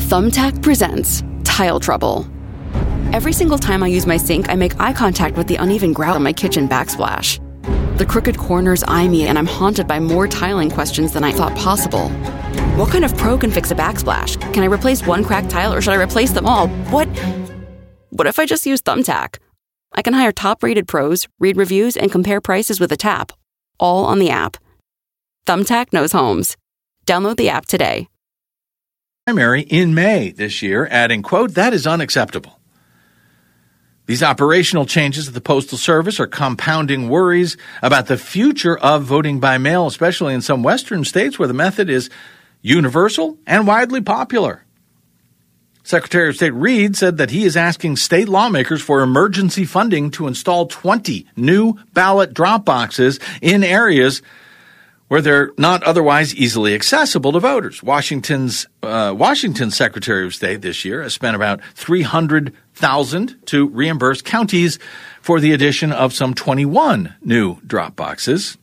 Thumbtack presents Tile Trouble. Every single time I use my sink, I make eye contact with the uneven grout on my kitchen backsplash. The crooked corners eye me, and I'm haunted by more tiling questions than I thought possible. What kind of pro can fix a backsplash? Can I replace one cracked tile, or should I replace them all? What if I just use Thumbtack? I can hire top-rated pros, read reviews, and compare prices with a tap, all on the app. Thumbtack knows homes. Download the app today. Primary in May this year, adding, quote, "That is unacceptable." These operational changes at the Postal Service are compounding worries about the future of voting by mail, especially in some Western states where the method is universal and widely popular. Secretary of State Reed said that he is asking state lawmakers for emergency funding to install 20 new ballot drop boxes in areas where they're not otherwise easily accessible to voters. Washington's Secretary of State this year has spent about $300,000 to reimburse counties for the addition of some 21 new drop boxes.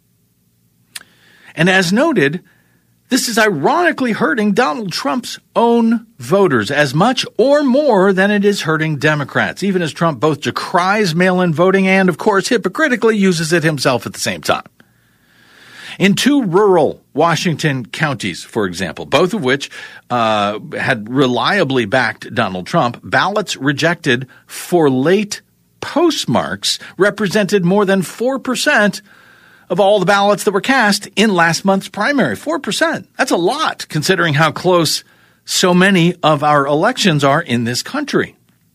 And as noted, this is ironically hurting Donald Trump's own voters as much or more than it is hurting Democrats, even as Trump both decries mail-in voting and, of course, hypocritically uses it himself at the same time. In two rural Washington counties, for example, both of which had reliably backed Donald Trump, ballots rejected for late postmarks represented more than 4% of all the ballots that were cast in last month's primary. 4%. That's a lot, considering how close so many of our elections are in this country.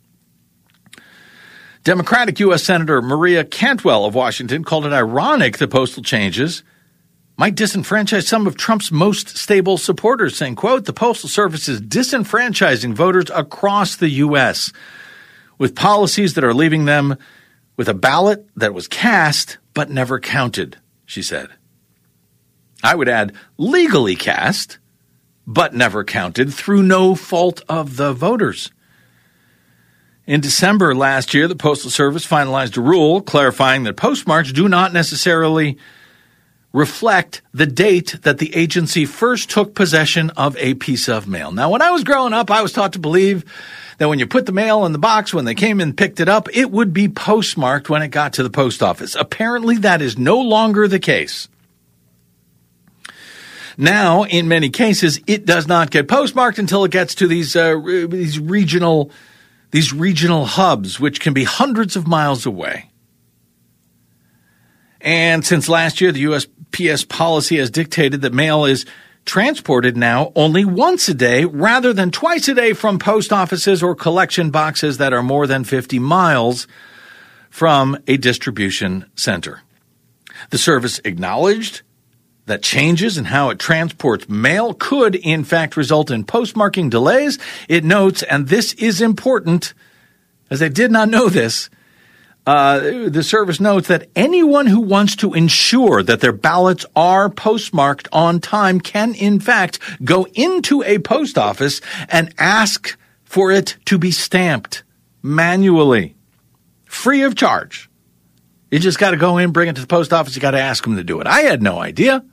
Democratic U.S. Senator Maria Cantwell of Washington called it ironic the postal changes might disenfranchise some of Trump's most stable supporters, saying, quote, "The Postal Service is disenfranchising voters across the U.S. with policies that are leaving them with a ballot that was cast but never counted," she said. I would add legally cast but never counted through no fault of the voters. In December last year, the Postal Service finalized a rule clarifying that postmarks do not necessarily reflect the date that the agency first took possession of a piece of mail. Now, when I was growing up, I was taught to believe that when you put the mail in the box, when they came and picked it up, it would be postmarked when it got to the post office. Apparently, that is no longer the case. Now, in many cases, it does not get postmarked until it gets to these regional hubs, which can be hundreds of miles away. And since last year, the USPS policy has dictated that mail is transported now only once a day rather than twice a day from post offices or collection boxes that are more than 50 miles from a distribution center. The service acknowledged that changes in how it transports mail could, in fact, result in postmarking delays. It notes, and this is important, as I did not know this, the service notes that anyone who wants to ensure that their ballots are postmarked on time can, in fact, go into a post office and ask for it to be stamped manually, free of charge. You just got to go in, bring it to the post office. You got to ask them to do it. I had no idea.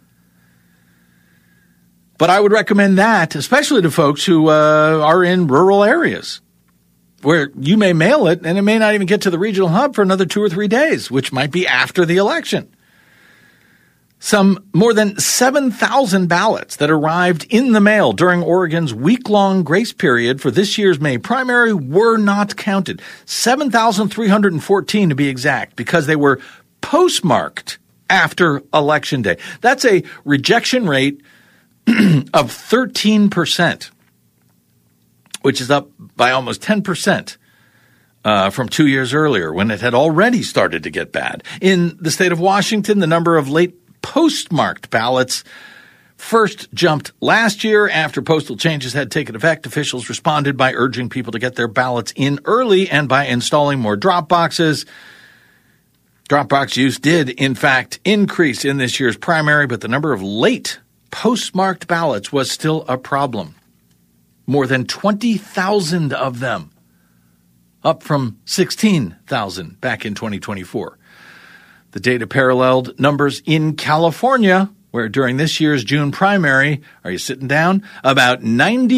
But I would recommend that, especially to folks who are in rural areas, where you may mail it and it may not even get to the regional hub for another 2 or 3 days, which might be after the election. Some more than 7,000 ballots that arrived in the mail during Oregon's week-long grace period for this year's May primary were not counted. 7,314 to be exact, because they were postmarked after Election Day. That's a rejection rate of 13%. Which is up by almost 10% from 2 years earlier when it had already started to get bad. In the state of Washington, the number of late postmarked ballots first jumped last year after postal changes had taken effect. Officials responded by urging people to get their ballots in early and by installing more drop boxes. Drop box use did, in fact, increase in this year's primary, but the number of late postmarked ballots was still a problem. More than 20,000 of them, up from 16,000 back in 2024. The data paralleled numbers in California, where during this year's June primary, are you sitting down, about 90